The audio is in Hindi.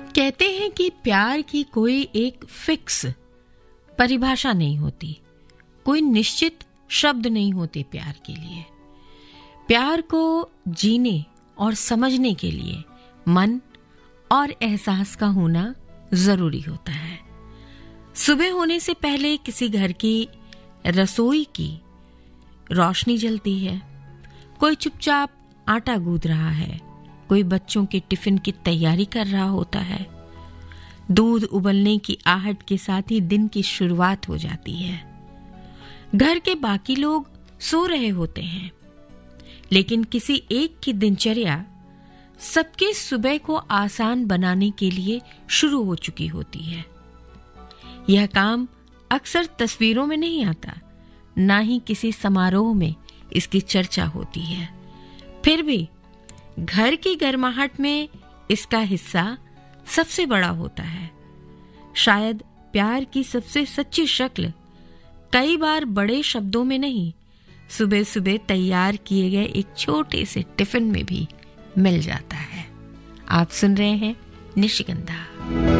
कहते हैं कि प्यार की कोई एक फिक्स परिभाषा नहीं होती, कोई निश्चित शब्द नहीं होते प्यार के लिए। प्यार को जीने और समझने के लिए मन और एहसास का होना जरूरी होता है। सुबह होने से पहले किसी घर की रसोई की रोशनी जलती है, कोई चुपचाप आटा गूंद रहा है, कोई बच्चों के टिफिन की तैयारी कर रहा होता है। दूध उबलने की आहट के साथ ही दिन की शुरुआत हो जाती है। घर के बाकी लोग सो रहे होते हैं, लेकिन किसी एक की दिनचर्या सबके सुबह को आसान बनाने के लिए शुरू हो चुकी होती है। यह काम अक्सर तस्वीरों में नहीं आता, ना ही किसी समारोह में इसकी चर्चा होती है। फिर भी घर की गर्माहट में इसका हिस्सा सबसे बड़ा होता है। शायद प्यार की सबसे सच्ची शक्ल कई बार बड़े शब्दों में नहीं, सुबह सुबह तैयार किए गए एक छोटे से टिफिन में भी मिल जाता है। आप सुन रहे हैं निशिगंधा।